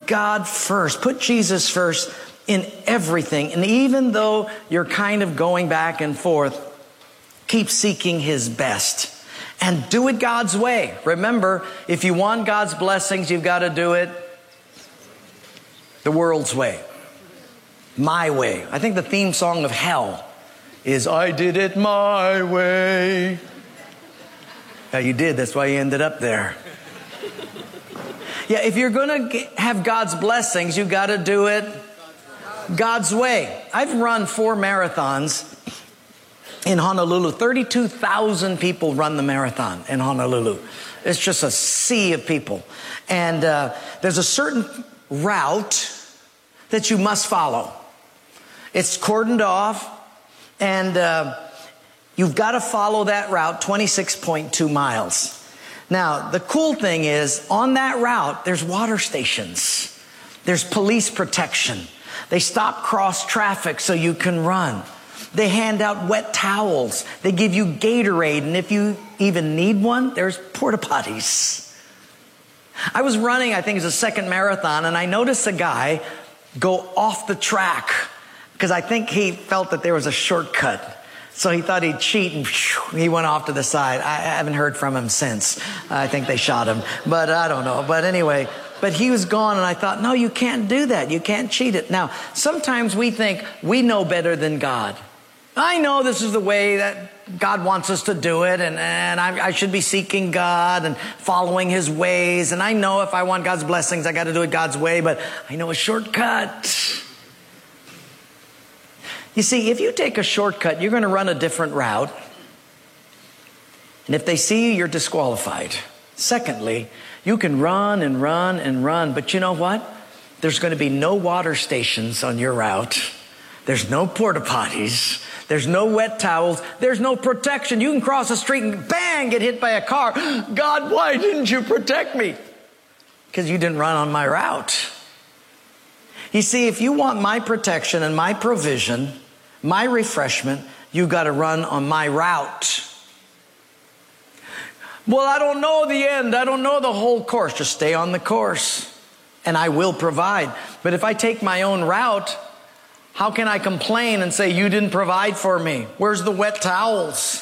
God first. Put Jesus first in everything. And even though you're kind of going back and forth, keep seeking His best. And do it God's way. Remember, if you want God's blessings, you've got to do it the world's way. My way. I think the theme song of hell is, I did it my way. Yeah, you did. That's why you ended up there. Yeah, if you're going to have God's blessings, you've got to do it God's way. I've run 4 marathons in Honolulu. 32,000 people run the marathon in Honolulu. It's just a sea of people. And there's a certain route that you must follow. It's cordoned off, and you've got to follow that route, 26.2 miles. Now, the cool thing is, on that route, there's water stations. There's police protection. They stop cross traffic so you can run. They hand out wet towels. They give you Gatorade. And if you even need one, there's porta potties. I was running, I think it was a second marathon, and I noticed a guy go off the track because I think he felt that there was a shortcut. So he thought he'd cheat, and he went off to the side. I haven't heard from him since. I think they shot him, but I don't know. But anyway, but he was gone, and I thought, no, you can't do that. You can't cheat it. Now, sometimes we think we know better than God. I know this is the way that God wants us to do it, and I should be seeking God and following His ways. And I know if I want God's blessings, I got to do it God's way, but I know a shortcut. You see, if you take a shortcut, you're going to run a different route. And if they see you, you're disqualified. Secondly, you can run and run and run, but you know what? There's going to be no water stations on your route. There's no porta potties. There's no wet towels. There's no protection. You can cross the street and bang, get hit by a car. God, why didn't you protect me? Because you didn't run on my route. You see, if you want my protection and my provision, my refreshment, you've got to run on my route. Well, I don't know the end. I don't know the whole course. Just stay on the course, and I will provide. But if I take my own route, how can I complain and say, you didn't provide for me? Where's the wet towels?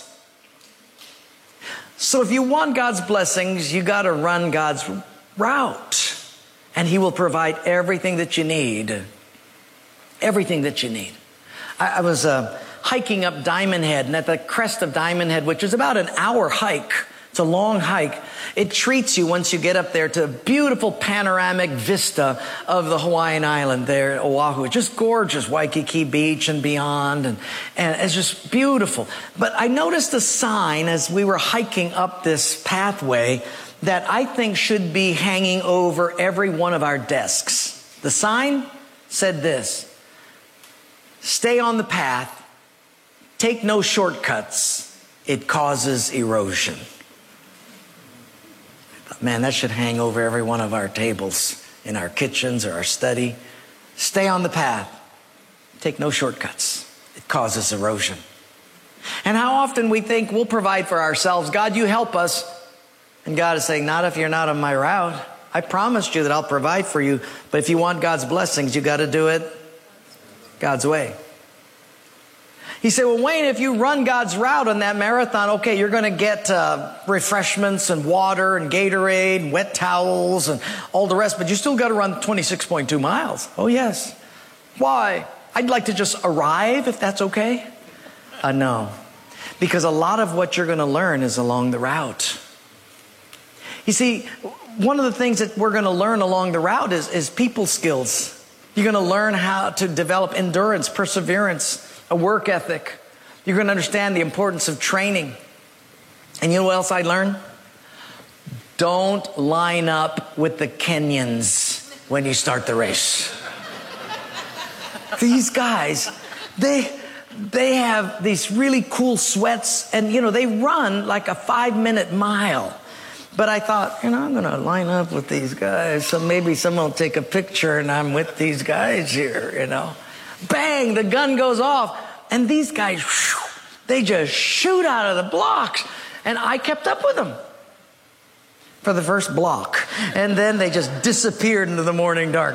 So if you want God's blessings, you got to run God's route. And He will provide everything that you need. Everything that you need. I was hiking up Diamond Head, and at the crest of Diamond Head, which is about an hour hike, it's a long hike, it treats you once you get up there to a beautiful panoramic vista of the Hawaiian island there at Oahu. It's just gorgeous, Waikiki Beach and beyond, and it's just beautiful. But I noticed a sign as we were hiking up this pathway that I think should be hanging over every one of our desks. The sign said this: stay on the path, take no shortcuts, it causes erosion. Man, that should hang over every one of our tables in our kitchens or our study. Stay on the path, take no shortcuts, it causes erosion. And how often we think we'll provide for ourselves. God, you help us. And God is saying, not if you're not on my route. I promised you that I'll provide for you. But if you want God's blessings, you got to do it God's way. He said, well, Wayne, if you run God's route on that marathon, okay, you're going to get refreshments and water and Gatorade and wet towels and all the rest. But you still got to run 26.2 miles. Oh, yes. Why? I'd like to just arrive, if that's okay. No. Because a lot of what you're going to learn is along the route. You see, one of the things that we're going to learn along the route is people skills. You're going to learn how to develop endurance, perseverance, a work ethic. You're going to understand the importance of training. And you know what else I learned? Don't line up with the Kenyans when you start the race. These guys, they have these really cool sweats, and they run like a 5-minute mile. But I thought, I'm going to line up with these guys, so maybe someone will take a picture and I'm with these guys here, Bang, the gun goes off, and these guys, they just shoot out of the blocks. And I kept up with them for the first block. And then they just disappeared into the morning dark.